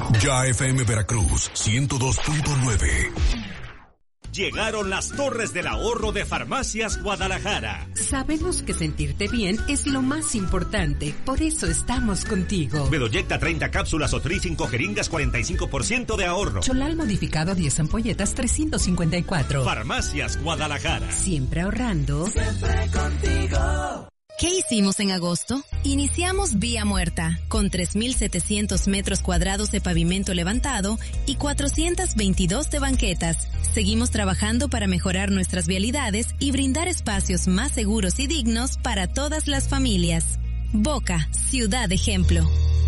Ya FM Veracruz 102.9. Llegaron las Torres del Ahorro de Farmacias Guadalajara. Sabemos que sentirte bien es lo más importante, por eso estamos contigo. Bedoyecta 30 cápsulas o Tri 5 jeringas, 45% de ahorro. Cholal modificado 10 ampolletas, 354. Farmacias Guadalajara. Siempre ahorrando. Siempre contigo. ¿Qué hicimos en agosto? Iniciamos Vía Muerta, con 3.700 metros cuadrados de pavimento levantado y 422 de banquetas. Seguimos trabajando para mejorar nuestras vialidades y brindar espacios más seguros y dignos para todas las familias. Boca, ciudad ejemplo.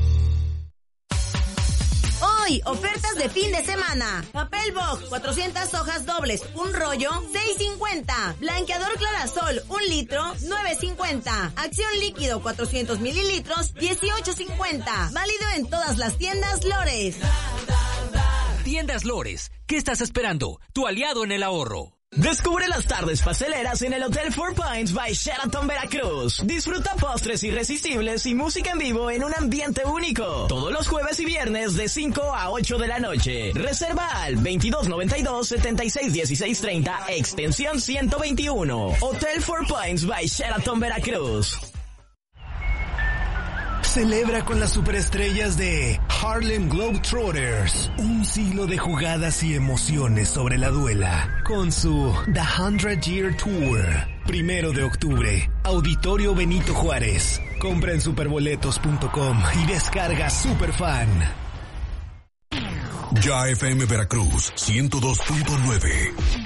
Hoy, ofertas de fin de semana. Papel Box, 400 hojas dobles, un rollo, $6.50. Blanqueador Clarasol, 1 litro, $9.50. Acción líquido, 400 mililitros, $18.50. Válido en todas las tiendas Lores. Tiendas Lores, ¿qué estás esperando? Tu aliado en el ahorro. Descubre las tardes pasteleras en el Hotel Four Points by Sheraton Veracruz. Disfruta postres irresistibles y música en vivo en un ambiente único. Todos los jueves y viernes de 5 a 8 de la noche. Reserva al 2292-761630, extensión 121. Hotel Four Points by Sheraton Veracruz. Celebra con las superestrellas de Harlem Globetrotters un siglo de jugadas y emociones sobre la duela con su The 100 Year Tour. 1 de octubre, Auditorio Benito Juárez. Compra en superboletos.com y descarga Superfan. Ya FM Veracruz 102.9.